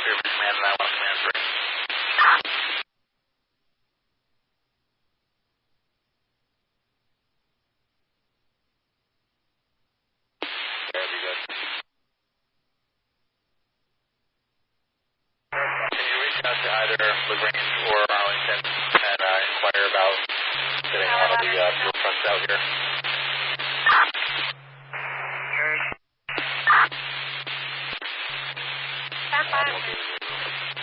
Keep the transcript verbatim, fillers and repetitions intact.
Here, command nine one, command three. That'd be good. Can you reach out to either LaGrange or Arlington and uh, inquire about getting one of the uh, fuel trucks out here?